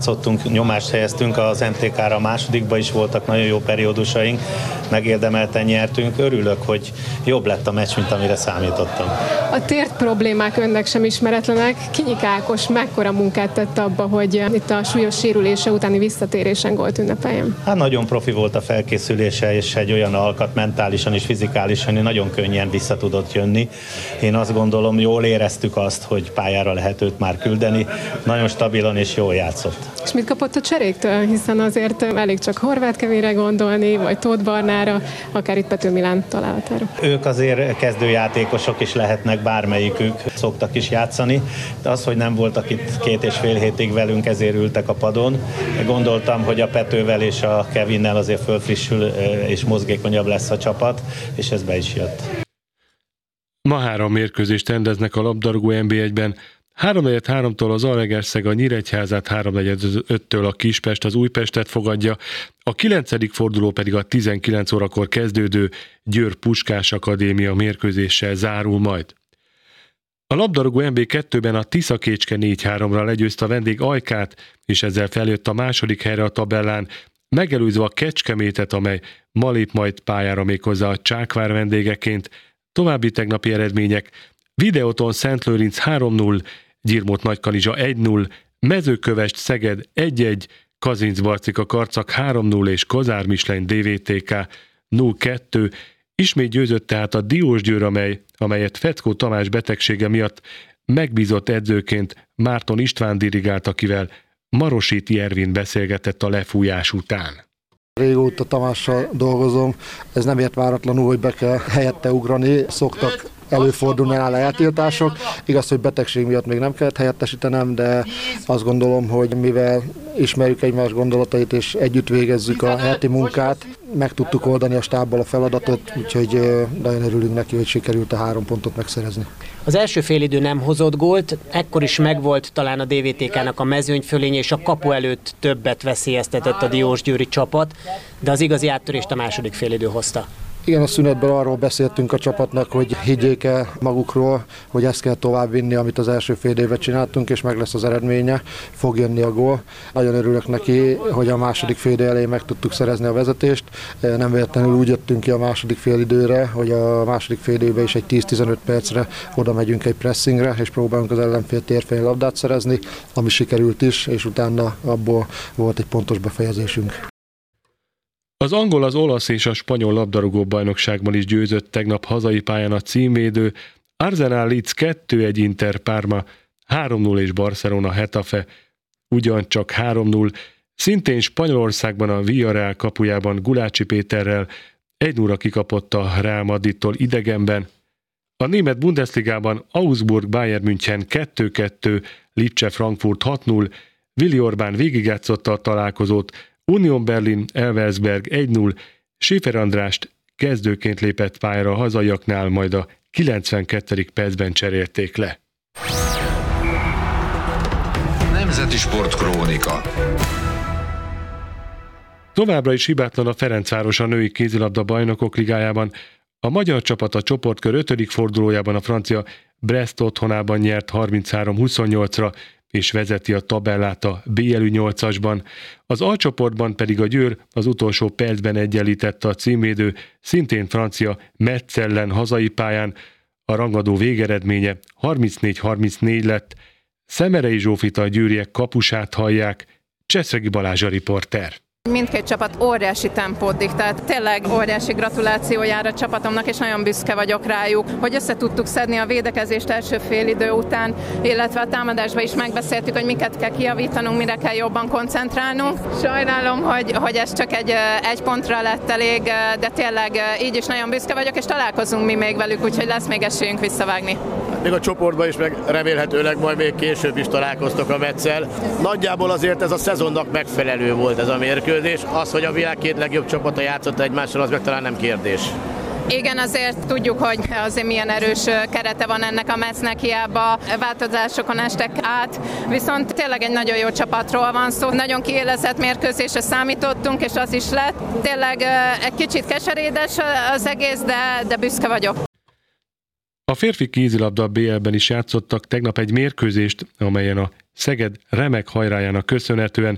Szoktunk, nyomást helyeztünk az MTK-ra, a másodikban is voltak nagyon jó periódusaink, megérdemelten nyertünk. Örülök, hogy jobb lett a meccs, mint amire számítottam. A tért problémák önnek sem ismeretlenek. Kinyik Ákos mekkora munkát tett abba, hogy itt a súlyos sérülése utáni visszatérésen gólt ünnepeljen? Hát nagyon profi volt a felkészülése, és egy olyan alkat mentálisan és fizikálisan nagyon könnyen vissza tudott jönni. Én azt gondolom, jól éreztük azt, hogy pályára lehet őt már küldeni. Nagyon stabilan és jól játszott. És mit kapott a cseréktől? Hiszen azért elég csak Horváth Kevére gondolni, vagy Tóth Barnára, akár itt Pető Milán találatára. Ők azért kezdőjátékosok is lehetnek, bármelyikük szoktak is játszani. De az, hogy nem voltak itt 2,5 hétig velünk, ezért ültek a padon. Gondoltam, hogy a Petővel és a Kevinnel azért fölfrissül és mozgékonyabb lesz a csapat, és ez be is jött. Ma 3 mérkőzést rendeznek a labdarúgó NB1-ben. 3:43-tól az Zalaegerszeg a Nyíregyházát, 3:45-től a Kispest az Újpestet fogadja, a 9. forduló pedig a 19 órakor kezdődő Győr Puskás Akadémia mérkőzéssel zárul majd. A labdarúgó NB2-ben a Tiszakécske 4-3-ra legyőzte a vendég Ajkát, és ezzel feljött a második helyre a tabellán, megelőzve a Kecskemétet, amely ma lép majd pályára méghozzá a Csákvár vendégeként. További tegnapi eredmények: Videóton Szentlőrinc 3-0, Gyirmót Nagykanizsa 1-0, Mezőkövesd Szeged 1-1, Kazincbarcika Karcag 3-0 és Kozár Mislein DVTK 0-2. Ismét győzött tehát a Diósgyőr, amelyet Feckó Tamás betegsége miatt megbízott edzőként Márton István dirigált, akivel Marositi Ervin beszélgetett a lefújás után. Régóta Tamással dolgozom, ez nem ért váratlanul, hogy be kell helyette ugrani, szoktak előfordulni nála eltiltások. Igaz, hogy betegség miatt még nem kellett helyettesítenem, de azt gondolom, hogy mivel ismerjük egymás gondolatait és együtt végezzük a heti munkát, meg tudtuk oldani a stábbal a feladatot, úgyhogy nagyon örülünk neki, hogy sikerült a 3 pontot megszerezni. Az első félidő nem hozott gólt, ekkor is megvolt talán a DVTK-nak a mezőnyfölénye, és a kapu előtt többet veszélyeztetett a diósgyőri csapat, de az igazi áttörést a második félidő hozta. Igen, a szünetben arról beszéltünk a csapatnak, hogy higgyék el magukról, hogy ezt kell továbbvinni, amit az első fél évet csináltunk, és meg lesz az eredménye, fog jönni a gól. Nagyon örülök neki, hogy a második fél idő elején meg tudtuk szerezni a vezetést. Nem véletlenül úgy jöttünk ki a második fél időre, hogy a második fél időben is egy 10-15 percre oda megyünk egy pressingre, és próbálunk az ellenfél térfelén labdát szerezni, ami sikerült is, és utána abból volt egy pontos befejezésünk. Az angol, az olasz és a spanyol labdarúgó bajnokságban is győzött tegnap hazai pályán a címvédő, Arsenal Leeds 2-1, Inter Parma 3-0 és Barcelona Getafe ugyancsak 3-0. Szintén Spanyolországban a Villarreal kapujában Gulácsi Péterrel 1-0 kikapott a Real Madridtól idegenben. A német Bundesligában Augsburg Bayern München 2-2, Lipcse Frankfurt 6-0, Willi Orbán végigjátszotta a találkozót, Union Berlin Elversberg 1-0, Schäfer Andrást kezdőként lépett pályára a hazaiaknál, majd a 92. percben cserélték le. Nemzeti Sport Krónika. Továbbra is hibátlan a Ferencváros a női kézilabda bajnokok ligájában. A magyar csapat a csoportkör 5. fordulójában a francia Brest otthonában nyert 33-28-ra, és vezeti a tabellát a BLÜ 8-asban. Az alcsoportban pedig a Győr az utolsó percben egyenlítette a címvédő, szintén francia Metz ellen hazai pályán. A rangadó végeredménye 34-34 lett. Szemerei Zsófit, a győriek kapusát hallják, Cseszregi Balázs a riporter. Mindkét csapat óriási tempót diktált, tényleg óriási gratuláció jár a csapatomnak, és nagyon büszke vagyok rájuk, hogy össze tudtuk szedni a védekezést első félidő után, illetve a támadásban is megbeszéltük, hogy miket kell kijavítanunk, mire kell jobban koncentrálnunk. Sajnálom, hogy ez csak egy pontra lett elég, de tényleg így is nagyon büszke vagyok, és találkozunk mi még velük, úgyhogy lesz még esélyünk visszavágni. Még a csoportban is, meg remélhetőleg majd még később is találkoztok a Metzel. Nagyjából azért ez a szezonnak megfelelő volt ez a mérkőzés. Az, hogy a világ 2 legjobb csapata játszott egymással, az meg talán nem kérdés. Igen, azért tudjuk, hogy azért milyen erős kerete van ennek a Metznek, hiába változásokon estek át, viszont tényleg egy nagyon jó csapatról van szó. Nagyon kiélezett mérkőzésre számítottunk, és az is lett. Tényleg egy kicsit keserédes az egész, de büszke vagyok. A férfi kézilabda BL-ben is játszottak tegnap egy mérkőzést, amelyen a Szeged remek hajrájának köszönhetően